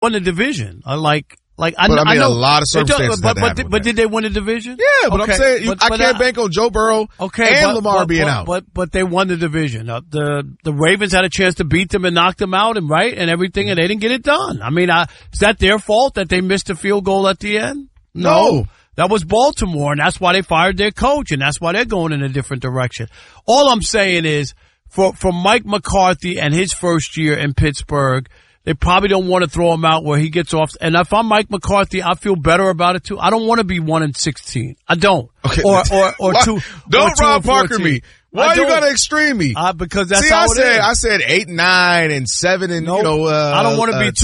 won the division. I know a lot of circumstances. But did they win the division? Yeah, but okay. I'm saying I can't bank on Joe Burrow and Lamar being out. But they won the division. The Ravens had a chance to beat them and knock them out and everything, and they didn't get it done. I mean, is that their fault that they missed a field goal at the end? No. That was Baltimore, and that's why they fired their coach, and that's why they're going in a different direction. All I'm saying is, for Mike McCarthy and his first year in Pittsburgh, they probably don't want to throw him out where he gets off. And if I'm Mike McCarthy, I feel better about it too. I don't want to be 1-16. I don't. Okay. Or two. Don't Rob Parker me. Why you gotta extreme me? Because that's how it is. I said 8-9 and 7 and I don't want to be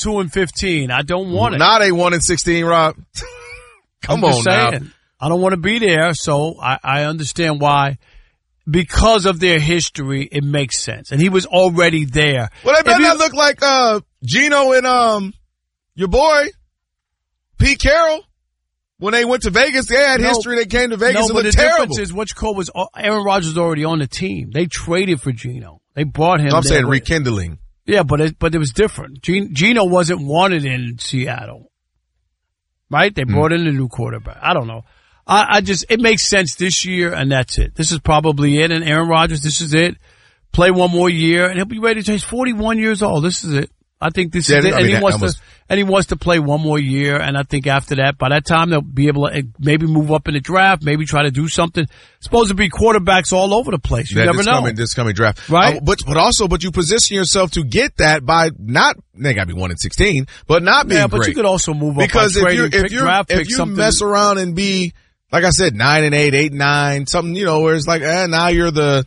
2-15. I don't want it. Not a 1-16, Rob. Come on now. I don't want to be there, so I understand why. Because of their history, it makes sense. And he was already there. Well, they better not look like Gino and your boy, Pete Carroll. When they went to Vegas, they had history. They came to Vegas and looked terrible. Difference is what you call was Aaron Rodgers was already on the team. They traded for Gino. They brought him. I'm saying rekindling. Yeah, but it was different. Gino wasn't wanted in Seattle. Right? They brought in a new quarterback. I don't know. It makes sense this year, and that's it. This is probably it. And Aaron Rodgers, this is it. Play one more year, and he'll be ready to. He's 41 years old. This is it. I think this is it. And he wants to play one more year. And I think after that, by that time, they'll be able to maybe move up in the draft, maybe try to do something. It's supposed to be quarterbacks all over the place. You never know. This coming draft, right? But you position yourself to get that by they got to be 1-16, but not being great. But you could also move up because if you mess around and be, like I said, 9-8, 8-9, something, where it's like, now you're the,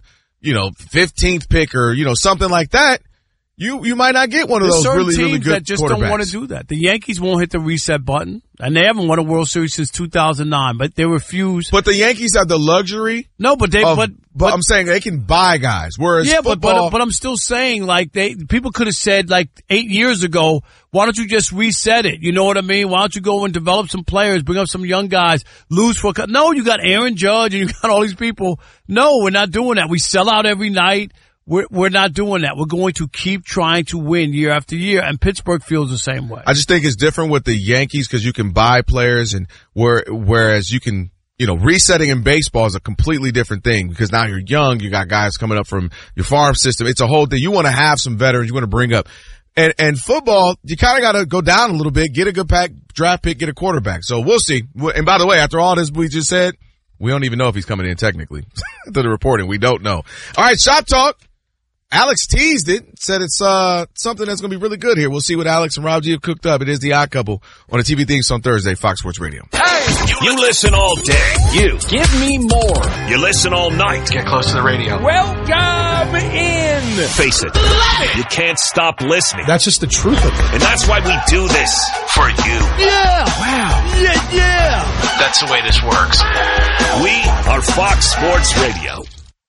15th pick or, something like that. You might not get one of those really, really good that just don't want to do that. The Yankees won't hit the reset button, and they haven't won a World Series since 2009, but they refuse. But the Yankees have the luxury. No, but I'm saying they can buy guys, whereas football. But I'm still saying, people could have said, 8 years ago, why don't you just reset it? You know what I mean? Why don't you go and develop some players, bring up some young guys, lose for a No, you got Aaron Judge and you got all these people. No, we're not doing that. We sell out every night. We're not doing that. We're going to keep trying to win year after year, and Pittsburgh feels the same way. I just think it's different with the Yankees because you can buy players, and whereas you can, resetting in baseball is a completely different thing because now you're young, you got guys coming up from your farm system. It's a whole thing. You want to have some veterans you want to bring up. And football, you kind of got to go down a little bit, get a good draft pick, get a quarterback. So we'll see. And by the way, after all this we just said, we don't even know if he's coming in technically. To the reporting, we don't know. All right, Shop Talk. Alex teased it, said it's something that's going to be really good here. We'll see what Alex and Rob G have cooked up. It is The Odd Couple on the TV Things on Thursday, Fox Sports Radio. Hey! You listen all day. You. Give me more. You listen all night. Get close to the radio. Welcome in. Face it. You can't stop listening. That's just the truth of it. And that's why we do this. For you. Yeah. Wow. Yeah. That's the way this works. We are Fox Sports Radio.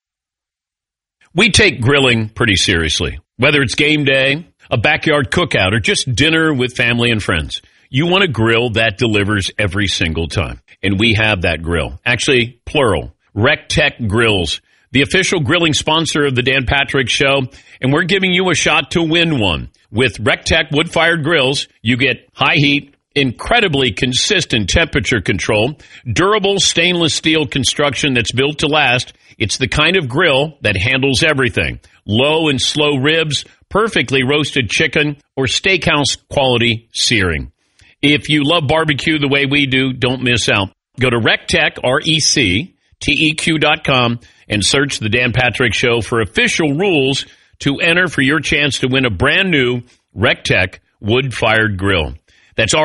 We take grilling pretty seriously. Whether it's game day, a backyard cookout, or just dinner with family and friends, you want a grill that delivers every single time. And we have that grill. Actually, plural. RecTech Grills, the official grilling sponsor of the Dan Patrick Show. And we're giving you a shot to win one. With RecTech wood-fired grills, you get high heat, incredibly consistent temperature control, durable stainless steel construction that's built to last. It's the kind of grill that handles everything. Low and slow ribs, perfectly roasted chicken, or steakhouse quality searing. If you love barbecue the way we do, don't miss out. Go to RecTech, RecTeq.com, and search The Dan Patrick Show for official rules to enter for your chance to win a brand new RecTech wood-fired grill. That's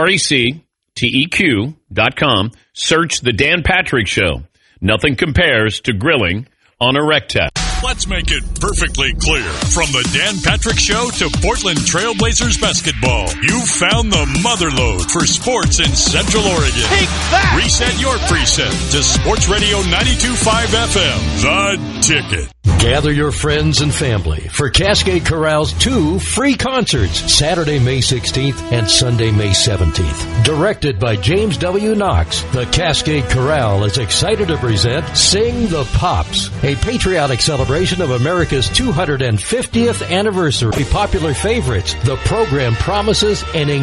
RecTeq.com. Search The Dan Patrick Show. Nothing compares to grilling on a RecTech. Let's make it perfectly clear. From the Dan Patrick Show to Portland Trailblazers basketball, you found the motherlode for sports in Central Oregon. Take that! Reset your preset to Sports Radio 92.5 FM, The Ticket. Gather your friends and family for Cascade Chorale's 2 free concerts, Saturday, May 16th and Sunday, May 17th. Directed by James W. Knox, the Cascade Chorale is excited to present Sing the Pops, a patriotic celebration of America's 250th anniversary. Popular favorites, the program promises an